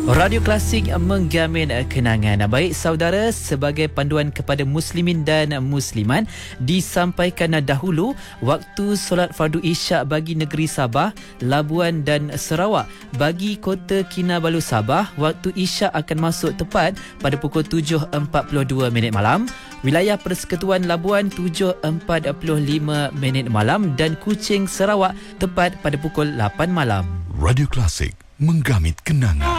Radio Klasik menggamin kenangan. Baik saudara, sebagai panduan kepada muslimin dan muslimat, disampaikan dahulu waktu solat fardu isyak bagi negeri Sabah, Labuan dan Sarawak. Bagi Kota Kinabalu Sabah, waktu isyak akan masuk tepat pada pukul 7.42 malam. Wilayah Persekutuan Labuan 7.45 malam dan Kuching Sarawak tepat pada pukul 8 malam. Radio Klasik menggamit kenangan.